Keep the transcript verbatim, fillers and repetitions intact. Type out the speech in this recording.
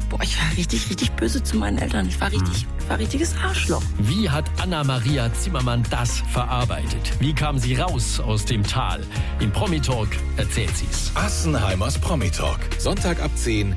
boah, ich war richtig, richtig böse zu meinen Eltern. Ich war richtig, ich war richtiges Arschloch. Wie hat Anna-Maria Zimmermann das verarbeitet? Wie kam sie raus aus dem Tal? In Promi Talk erzählt sie's. Assenheimers Promi Talk. Sonntag ab zehn